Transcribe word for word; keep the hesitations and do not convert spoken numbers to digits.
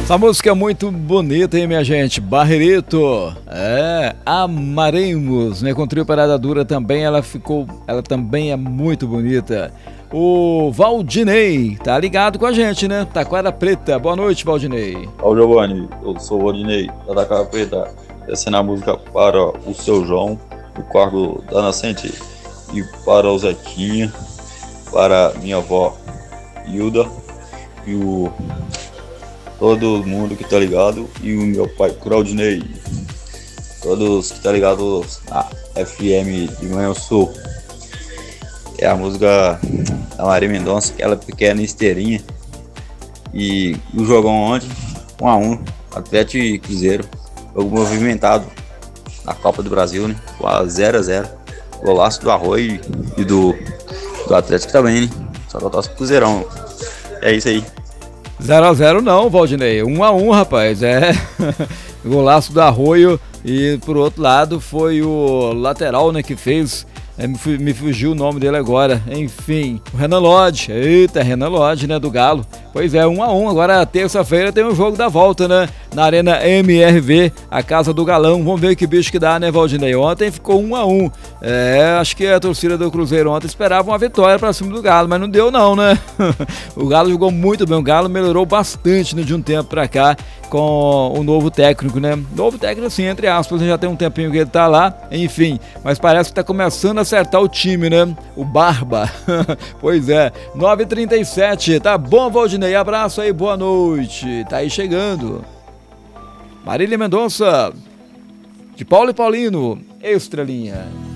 Essa música é muito bonita, hein, minha gente? Barreirito, é, amaremos, né? Com o trio Parada Dura também, ela ficou, ela também é muito bonita. O Valdinei, tá ligado com a gente, né? Taquara Preta, boa noite, Valdinei. Ó, Giovanni, eu sou o Valdinei, da Taquara Preta, descendo a música para o seu João, do quarto da Nascente, e para o Zequinha, para minha avó Hilda, e o todo mundo que tá ligado, e o meu pai Claudinei, todos que tá ligado na F M de Manhã Sul. É a música da Maria Mendonça, aquela pequena esteirinha. E o jogão ontem, um a um, Atlético e Cruzeiro, jogo movimentado na Copa do Brasil, né? zero a zero, golaço do Arroio e do, do Atlético também, né? Só que eu torço pro Cruzeirão. É isso aí. zero a zero não, Valdinei, um a um, rapaz, é. Golaço do Arroio e por outro lado foi o lateral, né, que fez, é, me, me fugiu o nome dele agora, enfim, o Renan Lodge, eita, Renan Lodge, né, do Galo. Pois é, um a um, agora terça-feira tem o jogo da volta, né, na Arena M R V, a Casa do Galão. Vamos ver que bicho que dá, né, Valdinei? Ontem ficou um a um, é, acho que a torcida do Cruzeiro ontem esperava uma vitória pra cima do Galo, mas não deu não, né? O Galo jogou muito bem, o Galo melhorou bastante, né, de um tempo pra cá com o novo técnico, né? Novo técnico, assim, entre aspas, já tem um tempinho que ele tá lá, enfim, mas parece que tá começando a acertar o time, né? O Barba. Pois é, nove e trinta e sete, tá bom, Valdinei? Abraço aí, boa noite. Tá aí chegando Marília Mendonça, de Paulo e Paulino, Estrelinha.